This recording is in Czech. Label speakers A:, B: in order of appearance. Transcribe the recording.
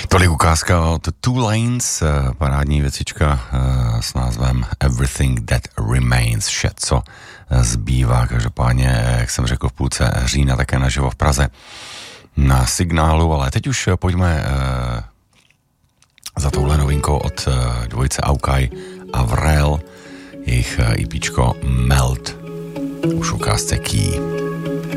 A: Tolik ukázka od Two Lanes, parádní věcička s názvem Everything That Remains, vše, co zbývá. Každopádně, jak jsem řekl, v půlce října také naživo v Praze na Signálu, ale teď už pojďme za touhle novinkou od dvojice Aukaj a Vrel, jejich EPčko Melt, už ukázce Key.